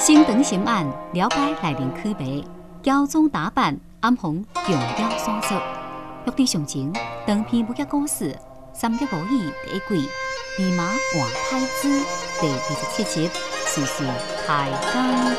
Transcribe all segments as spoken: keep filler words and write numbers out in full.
新长刑案了解内面区别，乔装打扮，暗红用妖所说。欲知详情，长篇武侠故事《三国无义》第一季《弼马换太子》第二十七集，随时开讲。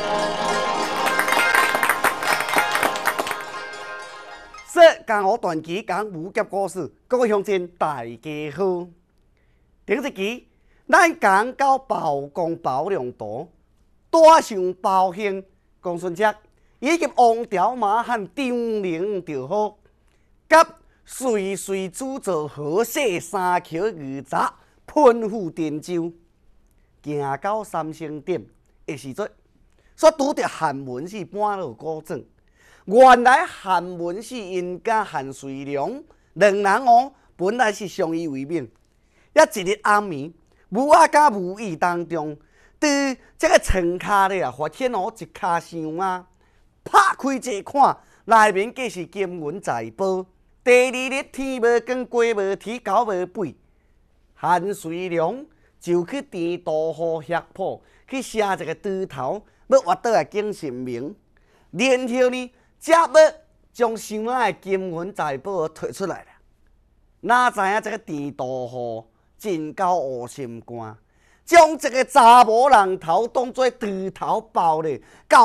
说江湖传奇讲武侠故事，各位乡亲大家好。顶一期咱讲到包公包良图，大上包兴、公孙策以及王朝马汉张灵赵好，甲随随主造好势三桥二闸奔赴汀州，行到三星点的时阵，煞拄着韩文氏搬落古镇。原来韩文氏因甲韩遂良两人哦，本来是相依为命。一日暗暝，武啊甲武艺当中，伫这个床骹咧啊，发现哦一卡箱啊，拍开一看，内面皆是金银财宝。第二日天无光，鸡无啼，狗无吠，韩遂良就去田道户协铺去写一个猪头，要挖倒来敬神明，然后呢？才要将箱仔的金银财宝摕出来了，哪知影这个田道户真够恶心肝，将这个查某人头当作猪头包咧，到